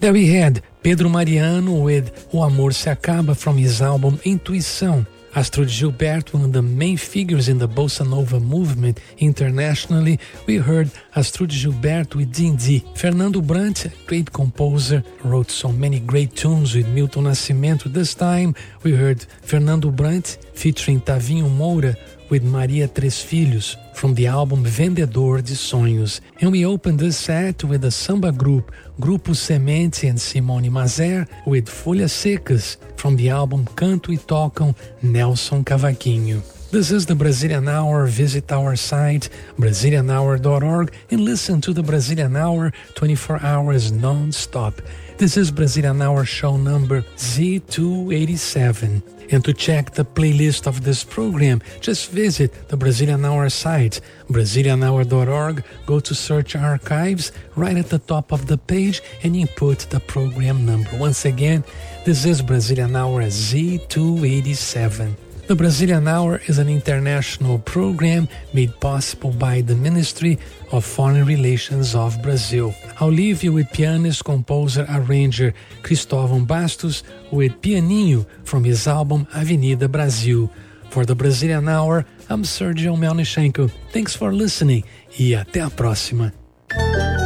There we had Pedro Mariano with O Amor Se Acaba from his album Intuição. Astrud Gilberto, one of the main figures in the Bossa Nova movement internationally. We heard Astrud Gilberto with Dindi. Fernando Brant, great composer, wrote so many great tunes with Milton Nascimento. This time we heard Fernando Brant featuring Tavinho Moura with Maria Três Filhos from the album Vendedor de Sonhos. And we opened this set with a samba group, Grupo Semente and Simone Mazer with Folhas Secas from the album Canto e Tocam, Nelson Cavaquinho. This is the Brazilian Hour. Visit our site, BrazilianHour.org, and listen to the Brazilian Hour 24 hours non-stop. This is Brazilian Hour show number Z287. And to check the playlist of this program, just visit the Brazilian Hour site, BrazilianHour.org, go to Search Archives, right at the top of the page, and input the program number. Once again, this is Brazilian Hour Z287. The Brazilian Hour is an international program made possible by the Ministry of Foreign Relations of Brazil. I'll leave you with pianist, composer, arranger Cristóvão Bastos with Pianinho from his album Avenida Brasil. For the Brazilian Hour, I'm Sergio Melnichenko. Thanks for listening e até a próxima.